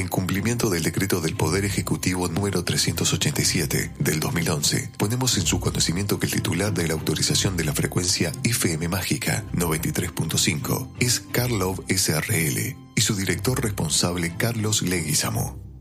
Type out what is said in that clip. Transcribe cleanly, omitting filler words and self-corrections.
En cumplimiento del decreto del Poder Ejecutivo número 387 del 2011, ponemos en su conocimiento que el titular de la autorización de la frecuencia FM Mágica 93.5 es Karlov SRL y su director responsable Carlos Leguizamo.